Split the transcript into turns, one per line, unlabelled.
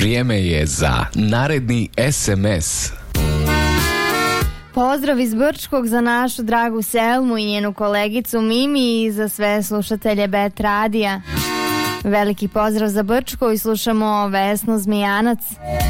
Vrijeme je za naredni SMS.
Pozdrav iz Brčkog za našu dragu Selmu i njenu kolegicu Mimi i za sve slušatelje Bet Radija. Veliki pozdrav za Brčko i slušamo Vesnu Zmijanac.